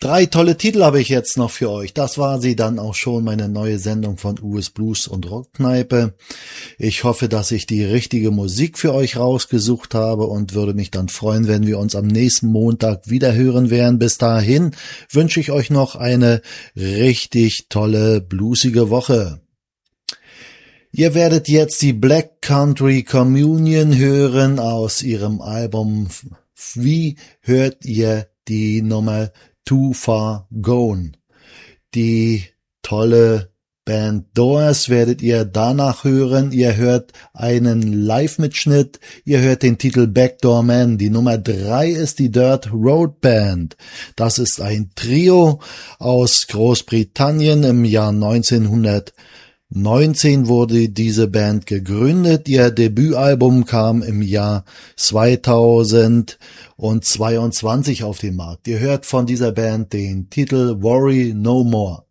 3 tolle Titel habe ich jetzt noch für euch. Das war sie dann auch schon, meine neue Sendung von US Blues und Rockkneipe. Ich hoffe, dass ich die richtige Musik für euch rausgesucht habe und würde mich dann freuen, wenn wir uns am nächsten Montag wieder hören werden. Bis dahin wünsche ich euch noch eine richtig tolle, bluesige Woche. Ihr werdet jetzt die Black Country Communion hören aus ihrem Album Wie hört ihr die Nummer Too Far Gone. Die tolle Band Doors werdet ihr danach hören. Ihr hört einen Live-Mitschnitt. Ihr hört den Titel Backdoor Man. Die Nummer 3 ist die Dirt Road Band. Das ist ein Trio aus Großbritannien. Im Jahr 1919 wurde diese Band gegründet. Ihr Debütalbum kam im Jahr 2022 auf den Markt. Ihr hört von dieser Band den Titel Worry No More.